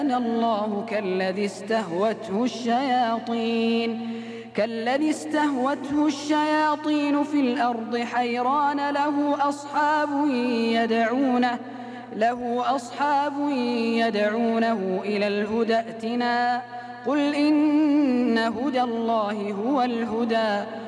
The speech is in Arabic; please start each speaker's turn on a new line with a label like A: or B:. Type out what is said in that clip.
A: الله كالذي استهوته الشياطين في الأرض حيران له أصحاب يدعونه إلى الهدى ائتنا قل إن هدى الله هو الهدى